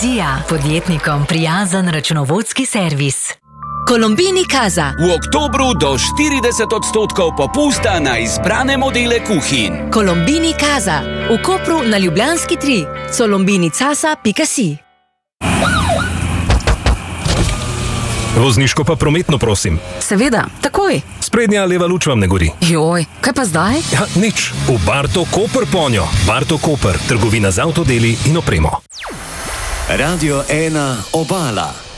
Dija, podjetnikom prijazen računovodski servis. Colombini Casa. V oktobru do 40% popusta na izbrane modele kuhinj. Colombini Casa. V Kopru na Ljubljanski 3. colombinicasa.si. Vozniško pa prometno, prosim. Seveda, takoj. Sprednja leva luč vam ne gori. Joj, kaj pa zdaj? Ja, nič. V Barto Koper ponjo. Barto Koper, trgovina z avtodeli in opremo. Radio 1 Obala.